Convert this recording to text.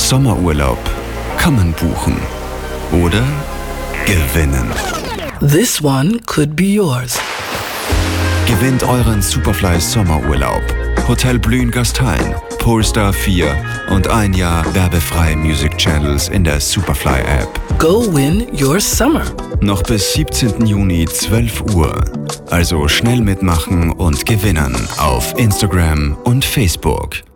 Sommerurlaub kann man buchen oder gewinnen. This one could be yours. Gewinnt euren Superfly Sommerurlaub. Hotel Blühen Gastein, Polestar 4 und 1 Jahr werbefreie Music Channels in der Superfly App. Go win your summer. Noch bis 17. Juni 12 Uhr. Also schnell mitmachen und gewinnen auf Instagram und Facebook.